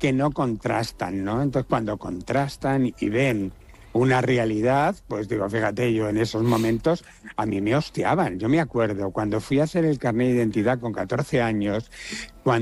que no contrastan, ¿no? Entonces, cuando contrastan y ven una realidad, pues digo, fíjate, yo en esos momentos a mí me hostiaban. Yo me acuerdo, cuando fui a hacer el carnet de identidad con 14 años, cuando